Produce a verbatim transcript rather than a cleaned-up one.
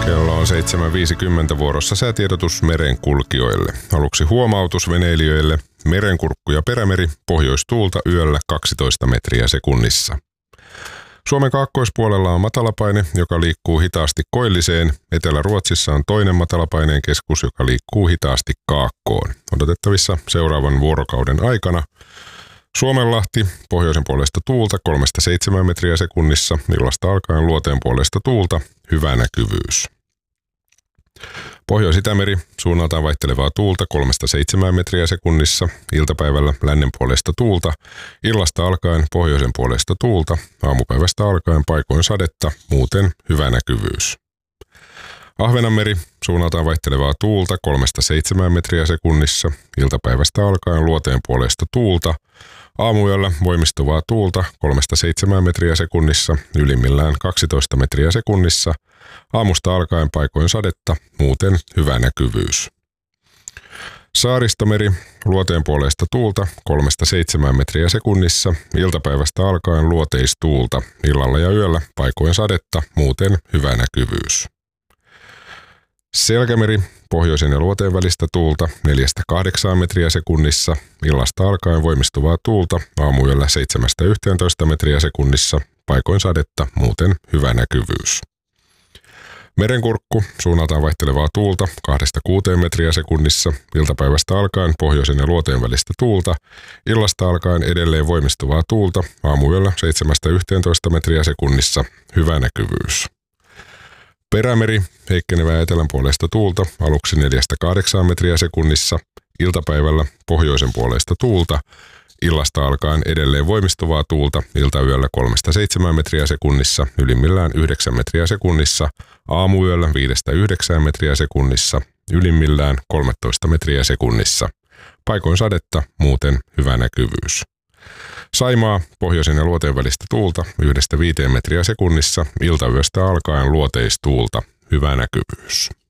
Kello on seitsemän viisikymmentä, vuorossa säätiedotus merenkulkijoille. Aluksi huomautus veneilijöille. Merenkurkku ja Perämeri, pohjoistuulta yöllä kaksitoista metriä sekunnissa. Suomen kaakkoispuolella on matalapaine, joka liikkuu hitaasti koilliseen. Etelä-Ruotsissa on toinen matalapaineen keskus, joka liikkuu hitaasti kaakkoon. Odotettavissa seuraavan vuorokauden aikana Suomenlahti, pohjoisen puolesta tuulta kolmesta seitsemään metriä sekunnissa, illasta alkaen luoteen puolesta tuulta, hyvä näkyvyys. Pohjois-Itämeri, suunnaltaan vaihtelevaa tuulta kolmesta seitsemään metriä sekunnissa, iltapäivällä lännen puolesta tuulta, illasta alkaen pohjoisen puolesta tuulta, aamupäivästä alkaen paikoin sadetta, muuten hyvä näkyvyys. Ahvenanmeri, suunnaltaan vaihtelevaa tuulta kolmesta seitsemään metriä sekunnissa, iltapäivästä alkaen luoteen puolesta tuulta, aamuyöllä voimistuvaa tuulta kolmesta seitsemään metriä sekunnissa, ylimmillään kaksitoista metriä sekunnissa, aamusta alkaen paikoin sadetta, muuten hyvä näkyvyys. Saaristomeri, luoteen puolesta tuulta kolmesta seitsemään metriä sekunnissa, iltapäivästä alkaen luoteistuulta, illalla ja yöllä paikoin sadetta, muuten hyvä näkyvyys. Selkämeri, pohjoisen ja luoteen välistä tuulta neljästä kahdeksaan metriä sekunnissa, illasta alkaen voimistuvaa tuulta, aamuyöllä seitsemästä yhteentoista metriä sekunnissa, paikoin sadetta, muuten hyvä näkyvyys. Merenkurkku, suunnaltaan vaihtelevaa tuulta kahdesta kuuteen metriä sekunnissa, iltapäivästä alkaen pohjoisen ja luoteen välistä tuulta, illasta alkaen edelleen voimistuvaa tuulta, aamuyöllä seitsemästä yhteentoista metriä sekunnissa, hyvä näkyvyys. Perämeri, heikkenevää etelän puolesta tuulta, aluksi neljästä kahdeksaan metriä sekunnissa, iltapäivällä pohjoisen puolesta tuulta, illasta alkaen edelleen voimistuvaa tuulta, iltayöllä kolmesta seitsemään metriä sekunnissa, ylimmillään yhdeksän metriä sekunnissa, aamuyöllä viidestä yhdeksään metriä sekunnissa, ylimmillään kolmetoista metriä sekunnissa. Paikoin sadetta, muuten hyvä näkyvyys. Saimaa, pohjoisen ja luoteen välistä tuulta, yhdestä viiteen metriä sekunnissa, iltayöstä alkaen luoteistuulta, hyvä näkyvyys.